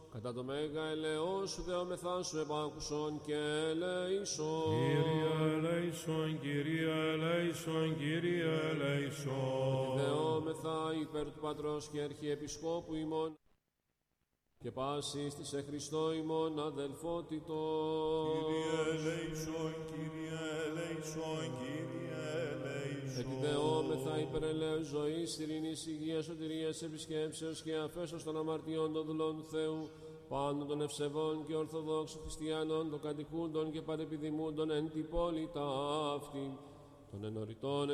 κατά το μέγα ελεός σου δεόμεθά σου επάκουσον και ελέησον. Κύριε ελέησον, Κύριε ελέησον, Κύριε ελέησον. Δεόμεθα υπέρ του Πατρός και Αρχιεπισκόπου ημών και πάσης της σε Χριστώ ημών αδελφότητος. Κύριε ελέησον, Κύριε ελέησον, Κύριε ελέησον. Εκδεόμεθα υπέρ ελέους ζωής, ειρήνης, υγείας, σωτηρίας, επισκέψεως και αφέσεως των αμαρτιών των δουλών του Θεού, πάντων των ευσεβών και ορθοδόξων χριστιανών, των κατοικούντων και παρεπιδημούντων εν τη πόλη ταύτη, των ενωρητών